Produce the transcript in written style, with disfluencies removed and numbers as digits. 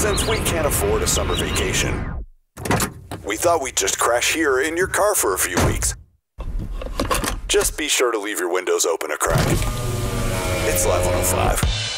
Since we can't afford a summer vacation, we thought we'd just crash here in your car for a few weeks. Just be sure to leave your windows open a crack. It's Live 105.